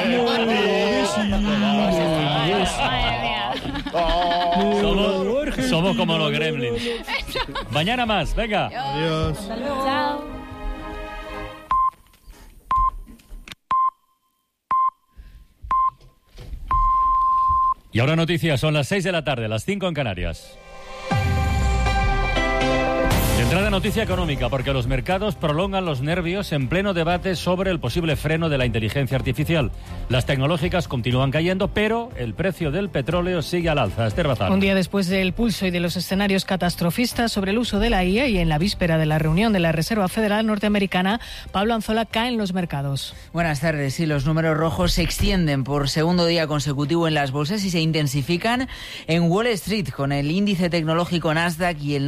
Somos como los gremlins. Mañana más, venga. Adiós. Hasta luego. Chao. Y ahora noticias, son las 6 de la tarde, las 5 en Canarias. De entrada, noticia económica, porque los mercados prolongan los nervios en pleno debate sobre el posible freno de la inteligencia artificial. Las tecnológicas continúan cayendo, pero el precio del petróleo sigue al alza. Esther Bazán. Un día después del pulso y de los escenarios catastrofistas sobre el uso de la IA y en la víspera de la reunión de la Reserva Federal norteamericana, Pablo Anzola cae en los mercados. Buenas tardes. Sí, los números rojos se extienden por segundo día consecutivo en las bolsas y se intensifican en Wall Street, con el índice tecnológico Nasdaq y el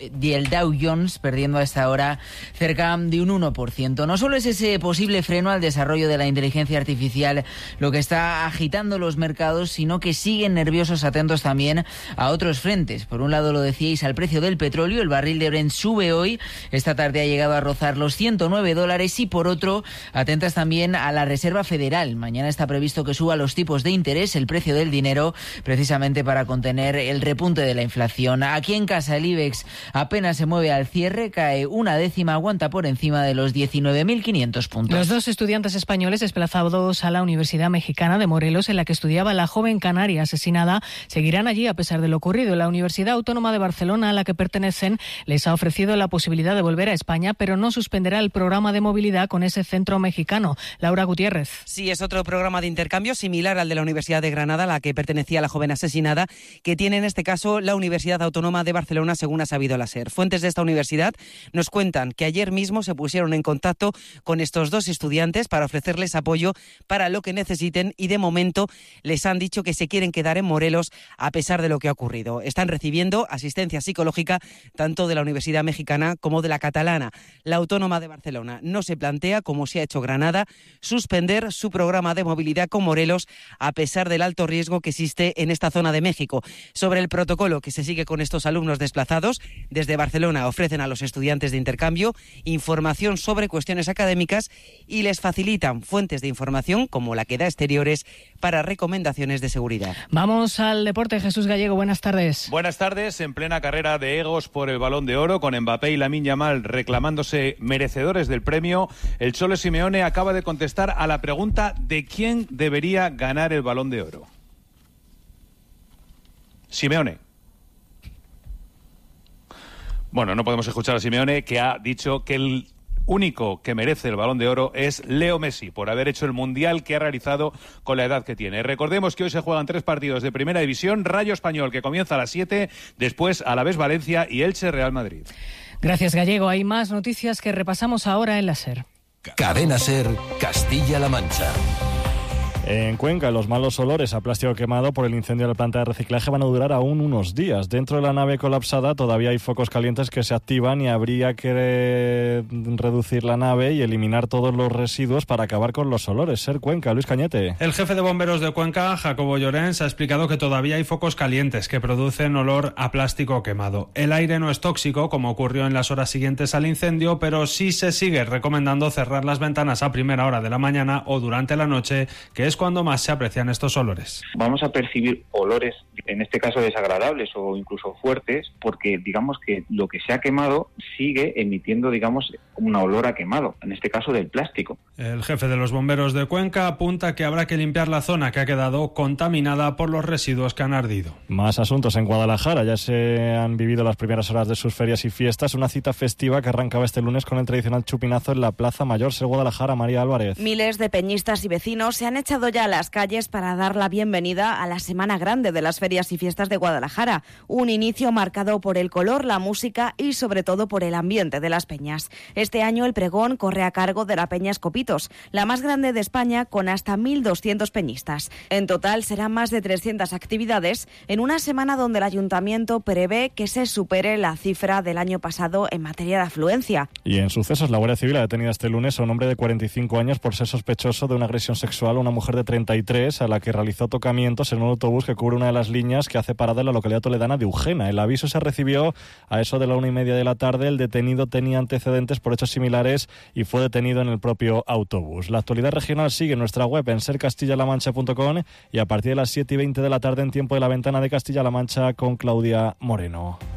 Dow Jones perdiendo a esta hora cerca de un 1%. No solo es ese posible freno al desarrollo de la inteligencia artificial lo que está agitando los mercados, sino que siguen nerviosos, atentos también a otros frentes. Por un lado, lo decíais, al precio del petróleo. El barril de Brent sube hoy. Esta tarde ha llegado a rozar los $109. Y por otro, atentas también a la Reserva Federal. Mañana está previsto que suba los tipos de interés, el precio del dinero, precisamente para contener el repunte de la inflación. Aquí en casa el IBEX apenas se mueve al cierre, cae una décima, aguanta por encima de los 19.500 puntos. Los dos estudiantes españoles desplazados a la Universidad Mexicana de Morelos, en la que estudiaba la joven canaria asesinada, seguirán allí a pesar de lo ocurrido. La Universidad Autónoma de Barcelona, a la que pertenecen, les ha ofrecido la posibilidad de volver a España, pero no suspenderá el programa de movilidad con ese centro mexicano. Laura Gutiérrez. Sí, es otro programa de intercambio similar al de la Universidad de Granada, a la que pertenecía la joven asesinada, que tiene en este caso la Universidad Autónoma de Barcelona, según ha sabido la SER. Fuentes de esta universidad nos cuentan que ayer mismo se pusieron en contacto con estos dos estudiantes para ofrecerles apoyo para lo que necesiten y de momento les han dicho que se quieren quedar en Morelos a pesar de lo que ha ocurrido. Están recibiendo asistencia psicológica tanto de la Universidad Mexicana como de la catalana. La Autónoma de Barcelona no se plantea, como se ha hecho Granada, suspender su programa de movilidad con Morelos a pesar del alto riesgo que existe en esta zona de México. Sobre el protocolo que se sigue con estos alumnos desplazados, desde Barcelona ofrecen a los estudiantes de intercambio información sobre cuestiones académicas y les facilitan fuentes de información como la que da Exteriores para recomendaciones de seguridad. Vamos al deporte. Jesús Gallego, buenas tardes. Buenas tardes. En plena carrera de egos por el Balón de Oro, con Mbappé y Lamine Yamal reclamándose merecedores del premio, el Cholo Simeone acaba de contestar a la pregunta de quién debería ganar el Balón de Oro. Simeone. Bueno, no podemos escuchar a Simeone, que ha dicho que el único que merece el Balón de Oro es Leo Messi, por haber hecho el Mundial que ha realizado con la edad que tiene. Recordemos que hoy se juegan 3 partidos de Primera División: Rayo Español, que comienza a las 7, después Alavés Valencia y Elche Real Madrid. Gracias, Gallego. Hay más noticias que repasamos ahora en la SER. Cadena SER, Castilla-La Mancha. En Cuenca, los malos olores a plástico quemado por el incendio de la planta de reciclaje van a durar aún unos días. Dentro de la nave colapsada todavía hay focos calientes que se activan y habría que reducir la nave y eliminar todos los residuos para acabar con los olores. SER Cuenca, Luis Cañete. El jefe de bomberos de Cuenca, Jacobo Llorens, ha explicado que todavía hay focos calientes que producen olor a plástico quemado. El aire no es tóxico, como ocurrió en las horas siguientes al incendio, pero sí se sigue recomendando cerrar las ventanas a primera hora de la mañana o durante la noche, que es cuando más se aprecian estos olores. Vamos a percibir olores, en este caso desagradables o incluso fuertes, porque digamos que lo que se ha quemado sigue emitiendo, digamos, un olor a quemado, en este caso del plástico. El jefe de los bomberos de Cuenca apunta que habrá que limpiar la zona que ha quedado contaminada por los residuos que han ardido. Más asuntos en Guadalajara. Ya se han vivido las primeras horas de sus ferias y fiestas, una cita festiva que arrancaba este lunes con el tradicional chupinazo en la Plaza Mayor de Guadalajara. María Álvarez. Miles de peñistas y vecinos se han echado ya a las calles para dar la bienvenida a la Semana Grande de las Ferias y Fiestas de Guadalajara. Un inicio marcado por el color, la música y sobre todo por el ambiente de las peñas. Este año el pregón corre a cargo de la Peña Escopitos, la más grande de España, con hasta 1.200 peñistas. En total serán más de 300 actividades en una semana donde el Ayuntamiento prevé que se supere la cifra del año pasado en materia de afluencia. Y en sucesos, la Guardia Civil ha detenido este lunes a un hombre de 45 años por ser sospechoso de una agresión sexual a una mujer mujer de 33 a la que realizó tocamientos en un autobús que cubre una de las líneas que hace parada en la localidad toledana de Ujena. El aviso se recibió a eso de la 1:30 de la tarde. El detenido tenía antecedentes por hechos similares y fue detenido en el propio autobús. La actualidad regional sigue en nuestra web en sercastillalamancha.com y a partir de las 7:20 de la tarde en Tiempo de la Ventana de Castilla-La Mancha con Claudia Moreno.